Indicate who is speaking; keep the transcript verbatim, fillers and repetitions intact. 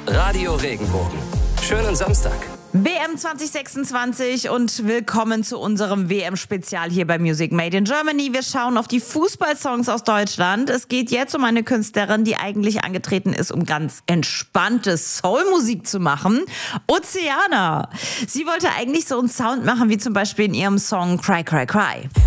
Speaker 1: Radio Regenbogen. Schönen Samstag.
Speaker 2: W M zwanzig sechsundzwanzig und willkommen zu unserem W M-Spezial hier bei Music Made in Germany. Wir schauen auf die Fußballsongs aus Deutschland. Es geht jetzt um eine Künstlerin, die eigentlich angetreten ist, um ganz entspannte Soulmusik zu machen. Oceana. Sie wollte eigentlich so einen Sound machen wie zum Beispiel in ihrem Song Cry, Cry, Cry.